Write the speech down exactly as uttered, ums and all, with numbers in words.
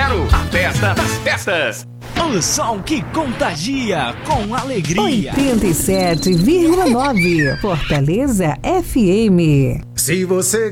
zero. A festa das festas. O som que contagia com alegria. oitenta e sete vírgula nove Fortaleza F M. Se você